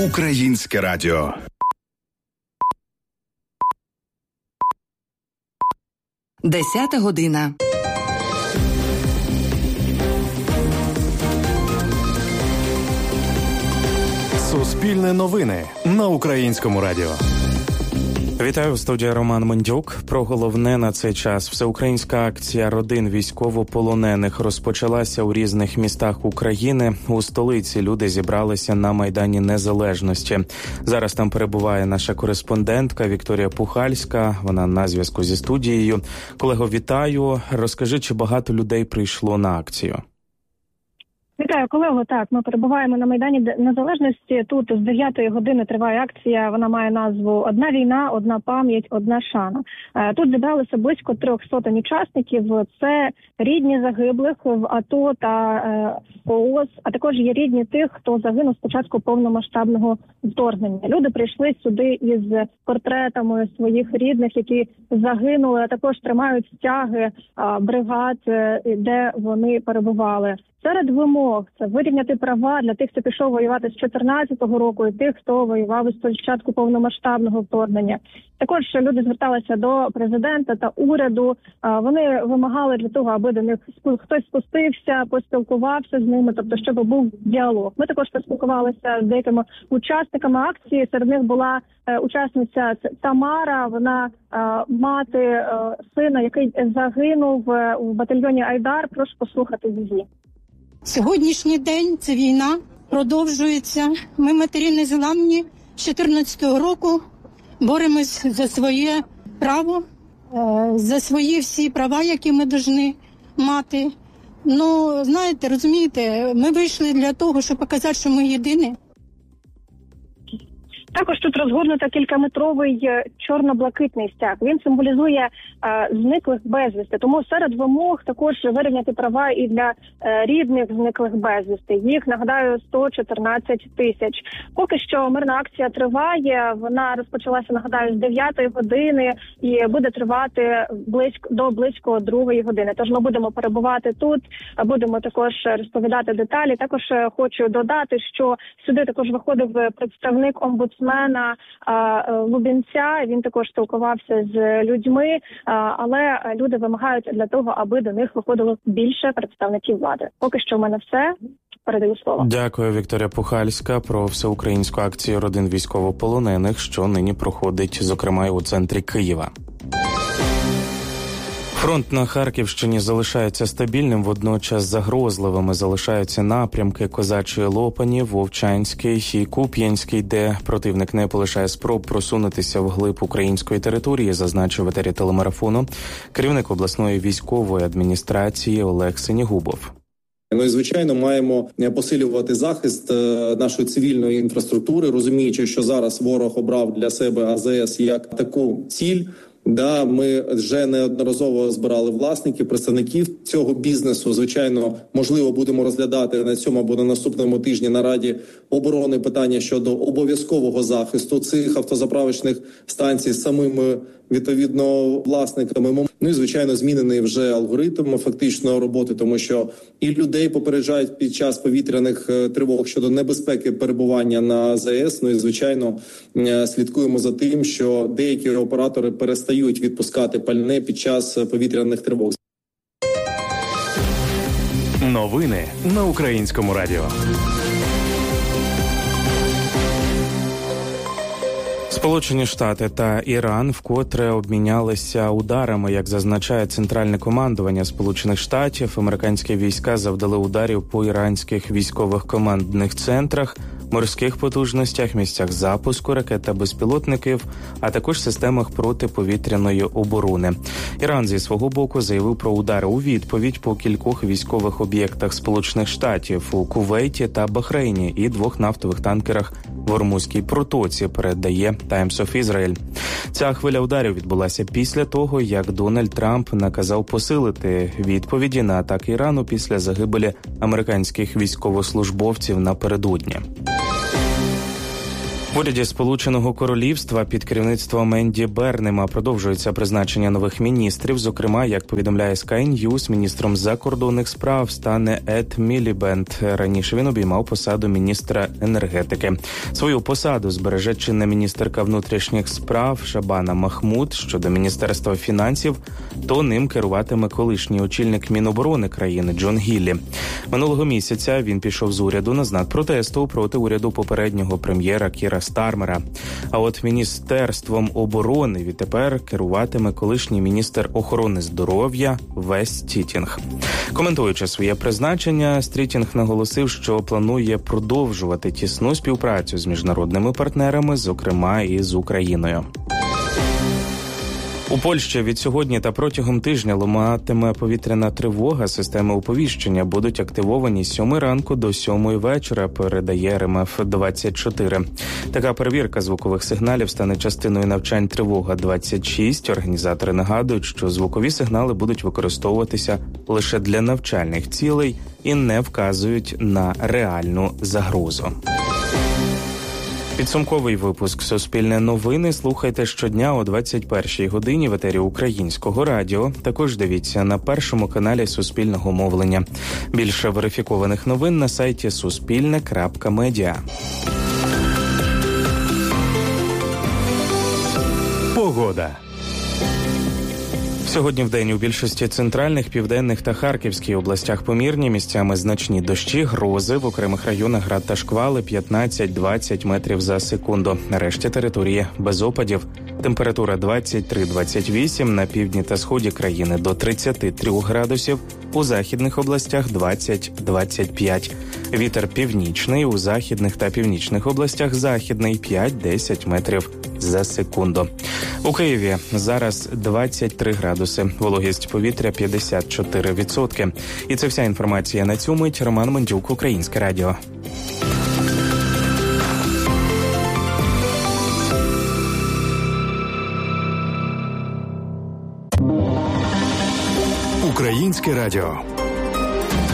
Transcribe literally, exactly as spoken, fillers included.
Українське радіо. Десята година. Суспільне новини на Українському радіо. Вітаю, в студії Роман Мендюк. Про головне на цей час. Всеукраїнська акція родин військовополонених розпочалася у різних містах України. У столиці люди зібралися на Майдані Незалежності. Зараз там перебуває наша кореспондентка Вікторія Пухальська. Вона на зв'язку зі студією. Колего, вітаю. Розкажи, чи багато людей прийшло на акцію? Вітаю, колего. Так, ми перебуваємо на Майдані Незалежності. Тут з дев'ятої години триває акція. Вона має назву «Одна війна, одна пам'ять, одна шана». Тут зібралося близько трьох сотень учасників. Це рідні загиблих в АТО та ООС, а також є рідні тих, хто загинув з початку повномасштабного вторгнення. Люди прийшли сюди із портретами своїх рідних, які загинули, а також тримають стяги бригад, де вони перебували. Серед вимог – це вирівняти права для тих, хто пішов воювати з чотирнадцятого року, і тих, хто воював із початку повномасштабного вторгнення. Також люди зверталися до президента та уряду. Вони вимагали для того, аби до них хтось спустився, поспілкувався з ними, тобто, щоб був діалог. Ми також поспілкувалися з деякими учасниками акції. Серед них була учасниця Тамара, вона мати сина, який загинув у батальйоні Айдар. Прошу послухати її. Сьогоднішній день – це війна, продовжується. Ми, матері незламні, з чотирнадцятого року боремось за своє право, за свої всі права, які ми повинні мати. Ну, знаєте, розумієте, ми вийшли для того, щоб показати, що ми єдині. Також тут розгорнуто кількаметровий чорно-блакитний стяг. Він символізує е, зниклих безвісти. Тому серед вимог також вирівняти права і для е, рідних зниклих безвісти. Їх, нагадаю, сто чотирнадцять тисяч. Поки що мирна акція триває. Вона розпочалася, нагадаю, з дев'ятої години і буде тривати близько до близько другої години. Тож ми будемо перебувати тут, будемо також розповідати деталі. Також хочу додати, що сюди також виходив представник омбудсмена Мена Лубінця. Він також спілкувався з людьми, але люди вимагають для того, аби до них виходило більше представників влади. Поки що в мене все. Передаю слово. Дякую, Вікторія Пухальська, про всеукраїнську акцію родин військовополонених, що нині проходить, зокрема, і у центрі Києва. Фронт на Харківщині залишається стабільним, водночас загрозливими залишаються напрямки Козачої Лопані, Вовчанський і Куп'янський, де противник не полишає спроб просунутися вглиб української території, зазначив в етері телемарафону керівник обласної військової адміністрації Олег Синігубов. Ну і, звичайно, маємо посилювати захист нашої цивільної інфраструктури, розуміючи, що зараз ворог обрав для себе АЗС як таку ціль. Да, ми вже неодноразово збирали власників, представників цього бізнесу. Звичайно, можливо, будемо розглядати на цьому або на наступному тижні на Раді оборони питання щодо обов'язкового захисту цих автозаправочних станцій з самими, відповідно, власниками. Ну і, звичайно, змінений вже алгоритм фактично роботи, тому що і людей попереджають під час повітряних тривог щодо небезпеки перебування на АЗС. Ну і, звичайно, слідкуємо за тим, що деякі оператори перестають відпускати пальне під час повітряних тривог. Новини на Українському радіо. Сполучені Штати та Іран вкотре обмінялися ударами, як зазначає Центральне командування Сполучених Штатів. Американські війська завдали ударів по іранських військових командних центрах, морських потужностях, місцях запуску ракет та безпілотників, а також системах протиповітряної оборони. Іран зі свого боку заявив про удари у відповідь по кількох військових об'єктах Сполучених Штатів у Кувейті та Бахрейні і двох нафтових танкерах в Ормузькій протоці, передає Times of Israel. Ця хвиля ударів відбулася після того, як Дональд Трамп наказав посилити відповіді на атаки Ірану після загибелі американських військовослужбовців напередодні. В уряді Сполученого Королівства під керівництвом Енді Бернема продовжується призначення нових міністрів. Зокрема, як повідомляє Sky News, міністром закордонних справ стане Ед Мілібенд. Раніше він обіймав посаду міністра енергетики. Свою посаду збереже чинна міністерка внутрішніх справ Шабана Махмуд. Щодо Міністерства фінансів, то ним керуватиме колишній очільник Міноборони країни Джон Гіллі. Минулого місяця він пішов з уряду на знак протесту проти уряду попереднього прем'єра Кіра Стармера. А от Міністерством оборони відтепер керуватиме колишній міністр охорони здоров'я Вес Тітінг. Коментуючи своє призначення, Стрітінг наголосив, що планує продовжувати тісну співпрацю з міжнародними партнерами, зокрема і з Україною. У Польщі від сьогодні та протягом тижня лунатиме повітряна тривога. Системи оповіщення будуть активовані з сьомої ранку до сьомої вечора, передає Ер Ем Еф двадцять чотири. Така перевірка звукових сигналів стане частиною навчань «Тривога двадцять шість». Організатори нагадують, що звукові сигнали будуть використовуватися лише для навчальних цілей і не вказують на реальну загрозу. Підсумковий випуск «Суспільне новини» слухайте щодня о двадцять першій годині в етері Українського радіо. Також дивіться на першому каналі Суспільного мовлення. Більше верифікованих новин на сайті суспільне крапка медіа. Погода. Сьогодні вдень у більшості центральних, південних та Харківській областях помірні, місцями значні дощі, грози, в окремих районах град та шквали п'ятнадцять-двадцять метрів за секунду. На решті території без опадів. Температура двадцять три - двадцять вісім, на півдні та сході країни до тридцять три градусів, у західних областях двадцять - двадцять п'ять. Вітер північний, у західних та північних областях західний п'ять - десять метрів за секунду. У Києві зараз двадцять три градуси, вологість повітря п'ятдесят чотири відсотки. І це вся інформація на цю мить. Роман Мандюк, Українське радіо. Українське радіо.